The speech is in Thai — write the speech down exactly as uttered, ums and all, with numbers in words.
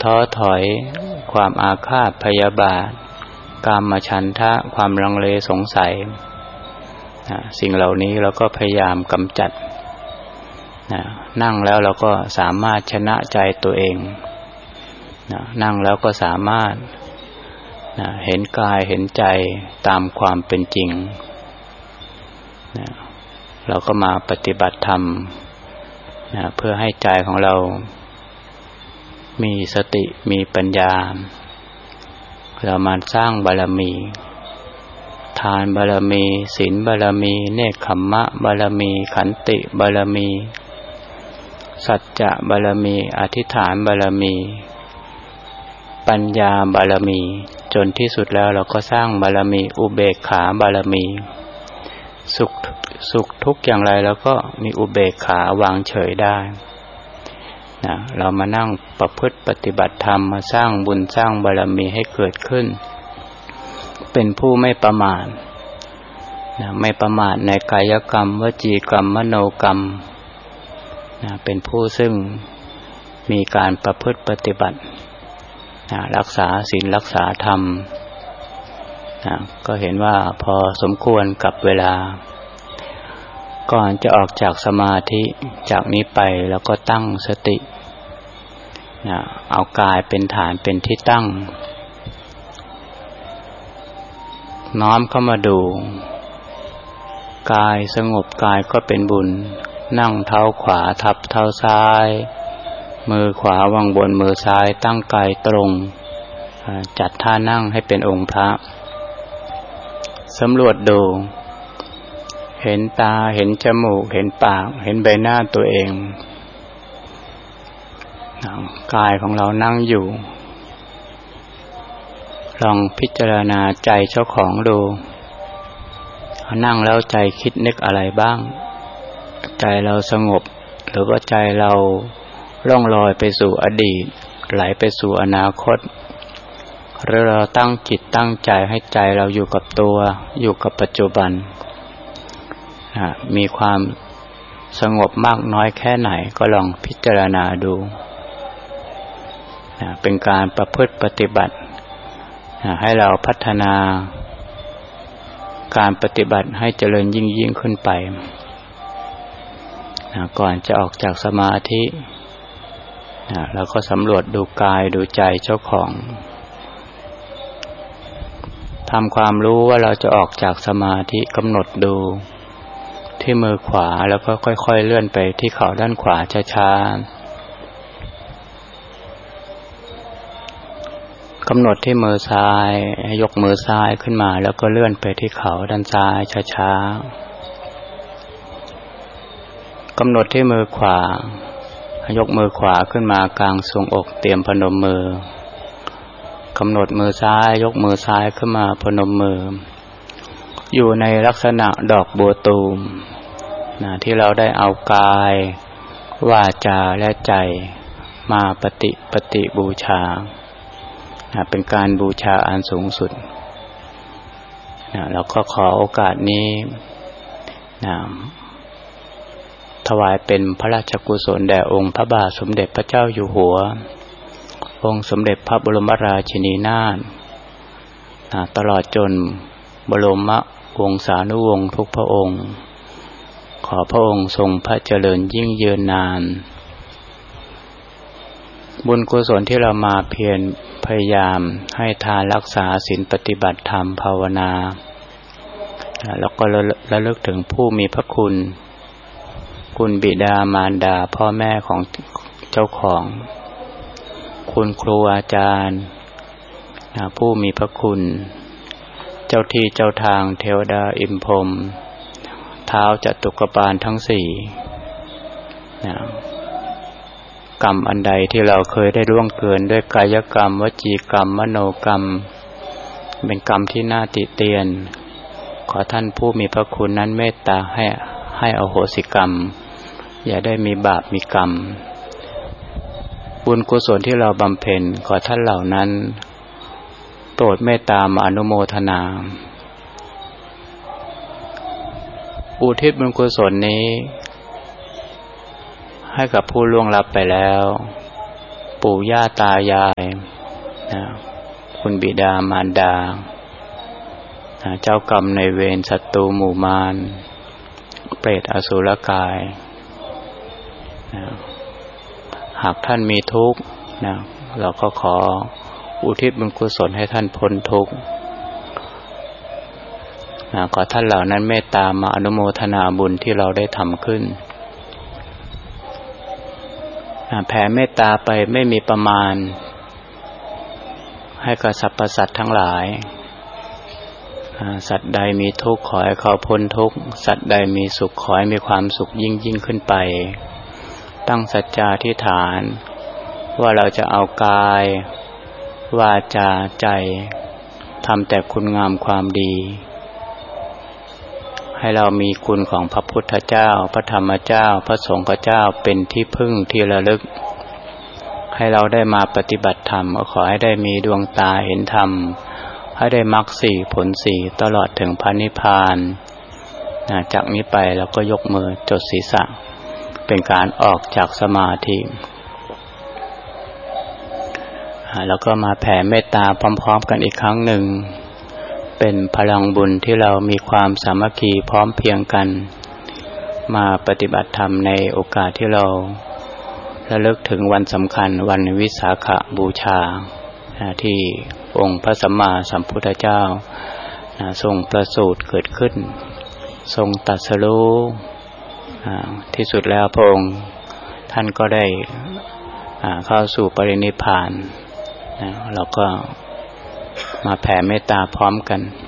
ท้อถอยความอาฆาตพยาบาทกามฉันทะความลังเลสงสัยนะสิ่งเหล่านี้เราก็พยายามกำจัดนะนั่งแล้วเราก็สามารถชนะใจตัวเองนะนั่งแล้วก็สามารถนะเห็นกายเห็นใจตามความเป็นจริงนะเราก็มาปฏิบัติธรรมนะเพื่อให้ใจของเรามีสติมีปัญญาเรามาสร้างบารมีทานบารมีศีลบารมีเนกขัมมะบารมีขันติบารมีสัจจะบารมีอธิษฐานบารมีปัญญาบารมีจนที่สุดแล้วเราก็สร้างบารมีอุเบกขาบารมีสุขสุขทุกข์อย่างไรแล้วก็มีอุเบกขาวางเฉยได้นะเรามานั่งประพฤติปฏิบัติธรรมมาสร้างบุญสร้างบารมีให้เกิดขึ้นเป็นผู้ไม่ประมาทนะไม่ประมาทในกายกรรมวจีกรรมมโนกรรมนะเป็นผู้ซึ่งมีการประพฤติปฏิบัตินะรักษาศีลรักษาธรรมนะก็เห็นว่าพอสมควรกับเวลาก่อนจะออกจากสมาธิจากนี้ไปแล้วก็ตั้งสตินะเอากายเป็นฐานเป็นที่ตั้งน้อมเข้ามาดูกายสงบกายก็เป็นบุญนั่งเท้าขวาทับเท้าซ้ายมือขวาวางบนมือซ้ายตั้งกายตรงจัดท่านั่งให้เป็นองค์พระสำรวจดูเห็นตาเห็นจมูกเห็นปากเห็นใบหน้าตัวเองกายของเรานั่งอยู่ลองพิจารณาใจเจ้าของดูนั่งแล้วใจคิดนึกอะไรบ้างใจเราสงบหรือว่าใจเราล่องลอยไปสู่อดีตไหลไปสู่อนาคตหรือเราตั้งจิตตั้งใจให้ใจเราอยู่กับตัวอยู่กับปัจจุบันมีความสงบมากน้อยแค่ไหนก็ลองพิจารณาดูเป็นการประพฤติปฏิบัติให้เราพัฒนาการปฏิบัติให้เจริญยิ่งยิ่งขึ้นไปก่อนจะออกจากสมาธิเราก็สำรวจดูกายดูใจเจ้าของทำความรู้ว่าเราจะออกจากสมาธิกำหนดดูที่มือขวาแล้วก็ค่อยๆเลื่อนไปที่เข่าด้านขวาช้าๆกำหนดที่มือซ้ายยกมือซ้ายขึ้นมาแล้วก็เลื่อนไปที่เข่าด้านซ้ายช้าๆกำหนดที่มือขวายกมือขวาขึ้นมากลางทรวงอกเตรียมพนมมือกำหนดมือซ้ายยกมือซ้ายขึ้นมาพนมมืออยู่ในลักษณะดอกบัวตูมนะที่เราได้เอากายวาจาและใจมาปฏิปฏิบูชานะเป็นการบูชาอันสูงสุดนะเราก็ขอโอกาสนี้นะถวายเป็นพระราชกุศลแด่องค์พระบาทสมเด็จพระเจ้าอยู่หัวองค์สมเด็จพระบรมราชินีนาถนะตลอดจนบรมวงศานุวงศ์ทุกพระองค์ขอพระองค์ทรงพระเจริญยิ่งยืนนานบุญกุศลที่เรามาเพียรพยายามให้ทานรักษาศีลปฏิบัติธรรมภาวนาแล้วก็ระลึกถึงผู้มีพระคุณคุณบิดามารดาพ่อแม่ของเจ้าของคุณครูอาจารย์ผู้มีพระคุณเจ้าที่เจ้าทางเทวดาอิมพรหมท้าวจตุกบาลทั้งสี่กรรมอันใดที่เราเคยได้ล่วงเกินด้วยกายกรรมวจีกรรมมโนกรรมเป็นกรรมที่น่าติเตียนขอท่านผู้มีพระคุณนั้นเมตตาให้ให้อโหสิกรรมอย่าได้มีบาปมีกรรมบุญกุศลที่เราบำเพ็ญขอท่านเหล่านั้นโปรดเมตตามาอนุโมทนาอุทิศบุญกุศลนี้ให้กับผู้ล่วงลับไปแล้วปปู่ย่าตายายนะคุณบิดามารดานะเจ้ากรรมนายเวรศัตรูหมู่มารเปรตอสุรกายนะหากท่านมีทุกข์นะเราก็ขออุทิศบุญกุศลให้ท่านพ้นทุกข์นะขอท่านเหล่านั้นเมตตามาอนุโมทนาบุญที่เราได้ทำขึ้นนะแผ่เมตตาไปไม่มีประมาณให้กับสรรพสัตว์ทั้งหลายสัตว์ใดมีทุกข์ขอให้เขาพ้นทุกข์สัตว์ใดมีสุขขอให้มีความสุขยิ่งยิ่งขึ้นไปตั้งสัจจาธิษฐานว่าเราจะเอากายวาจาใจทำแต่คุณงามความดีให้เรามีคุณของพระพุทธเจ้าพระธรรมเจ้าพระสงฆ์เจ้าเป็นที่พึ่งที่ระลึกให้เราได้มาปฏิบัติธรรมก็ขอให้ได้มีดวงตาเห็นธรรมให้ได้มรรคสี่ผลสี่ตลอดถึงพระนิพพานจากนี้ไปเราก็ยกมือจดศีรษะเป็นการออกจากสมาธิแล้วก็มาแผ่เมตตาพร้อมๆกันอีกครั้งหนึ่งเป็นพลังบุญที่เรามีความสามัคคีพร้อมเพรียงกันมาปฏิบัติธรรมในโอกาสที่เราระลึกถึงวันสำคัญวันวิสาขบูชาที่องค์พระสัมมาสัมพุทธเจ้าทรงประสูติเกิดขึ้นทรงตรัสรู้ที่สุดแล้วพระองค์ท่านก็ได้เข้าสู่ปรินิพพานเราก็มาแผ่เมตตาพร้อมกัน